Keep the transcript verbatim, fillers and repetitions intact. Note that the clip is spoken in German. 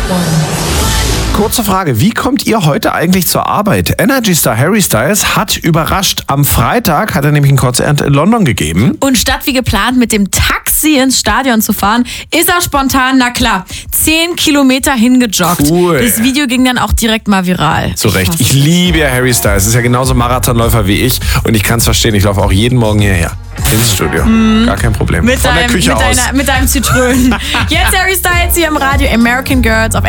Kurze Frage, wie kommt ihr heute eigentlich zur Arbeit? Energy-Star Harry Styles hat überrascht. Am Freitag hat er nämlich ein Konzert in London gegeben. Und statt wie geplant mit dem Taxi ins Stadion zu fahren, ist er spontan, na klar, zehn Kilometer hingejoggt. Cool. Das Video ging dann auch direkt mal viral. Zu Recht. Ich liebe ja Harry Styles. Ist ja genauso Marathonläufer wie ich. Und ich kann es verstehen. Ich laufe auch jeden Morgen hierher. Ins Studio. Mm. Gar kein Problem. Mit Von deinem, der Küche mit aus. Deiner, mit deinem Zitrönen. Jetzt Harry Styles hier im Radio American Girls auf